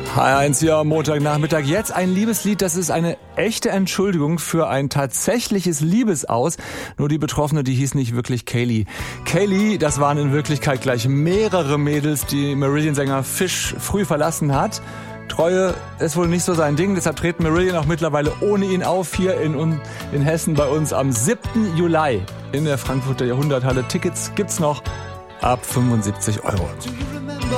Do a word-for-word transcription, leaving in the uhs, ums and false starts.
H R eins hier am Montagnachmittag. Jetzt ein Liebeslied, das ist eine echte Entschuldigung für ein tatsächliches Liebesaus. Nur die Betroffene, die hieß nicht wirklich Kaylee. Kaylee, das waren in Wirklichkeit gleich mehrere Mädels, die Marillion-Sänger Fish früh verlassen hat. Treue ist wohl nicht so sein Ding, deshalb treten Marillion auch mittlerweile ohne ihn auf, hier in, in Hessen bei uns am siebten Juli in der Frankfurter Jahrhunderthalle. Tickets gibt's noch ab fünfundsiebzig Euro.